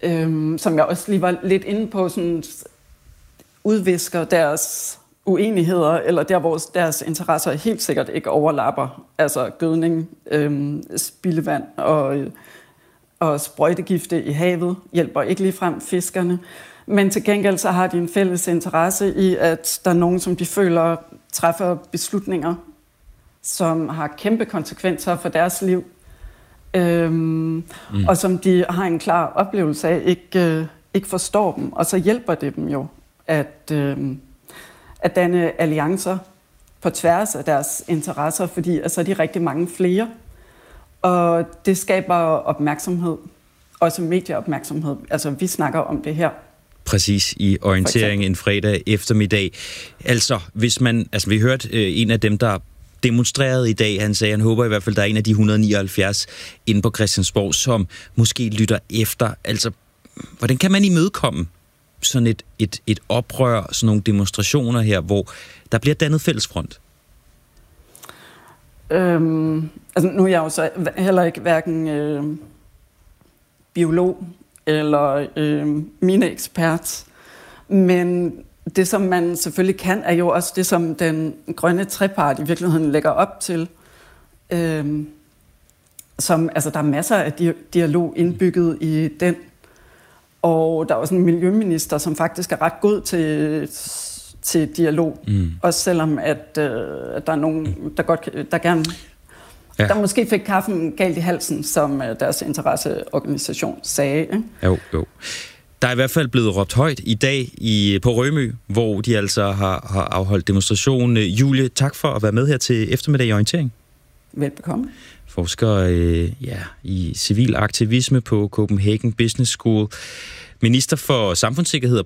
som jeg også lige var lidt inde på, sådan udvisker deres uenigheder, eller der, hvor deres interesser helt sikkert ikke overlapper. Altså gødning, spildevand og sprøjtegifte i havet hjælper ikke ligefrem fiskerne. Men til gengæld så har de en fælles interesse i, at der er nogen, som de føler træffer beslutninger, som har kæmpe konsekvenser for deres liv, og som de har en klar oplevelse af ikke forstår dem. Og så hjælper det dem jo at danne alliancer på tværs af deres interesser, fordi altså, er de rigtig mange flere. Og det skaber opmærksomhed, også medieopmærksomhed. Altså, vi snakker om det her. Præcis, i orientering en fredag eftermiddag. Altså, vi hørte en af dem, der demonstrerede i dag. Han sagde, han håber i hvert fald, der er en af de 179 inde på Christiansborg, som måske lytter efter. Altså, hvordan kan man imødekomme sådan et oprør, sådan nogle demonstrationer her, hvor der bliver dannet fællesfront? Altså, nu er jeg jo så heller ikke hverken biolog eller mineekspert, men det, som man selvfølgelig kan, er jo også det, som den grønne trepart i virkeligheden lægger op til. Altså, der er masser af dialog indbygget i den. Og der er også en miljøminister, som faktisk er ret god til dialog. Også selvom, at der er nogen, der gerne... Ja. Der måske fik kaffen galt i halsen, som deres interesseorganisation sagde. Ikke? Jo. Der er i hvert fald blevet råbt højt i dag på Rømø, hvor de altså har afholdt demonstration. Julie, tak for at være med her til eftermiddag i orientering. Velbekomme. Forsker i civil aktivisme på Copenhagen Business School. Minister for samfundssikkerhed og